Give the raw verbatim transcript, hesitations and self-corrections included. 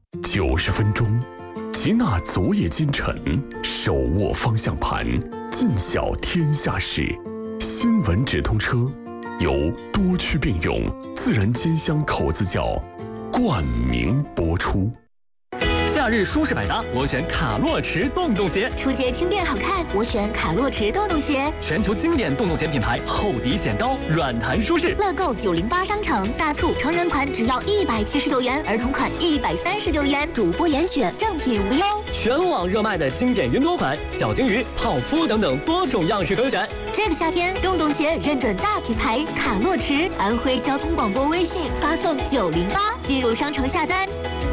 九十分钟，吉娜昨夜今晨，手握方向盘，尽晓天下事。新闻直通车，由多区并用自然煎香口子窖冠名播出。 夏日舒适百搭，我选卡洛驰洞洞鞋。 出街轻便好看，我选卡洛驰洞洞鞋。 全球经典洞洞鞋品牌，厚底显高，软弹舒适。 乐购九零八商城大促，成人款只要一百七十九元，儿童款一百三十九元，主播严选，正品无忧。 全网热卖的经典云朵款、小金鱼、泡芙等等多种样式可选。 这个夏天，洞洞鞋认准大品牌卡洛驰，安徽交通广播微信发送九零八进入商城下单。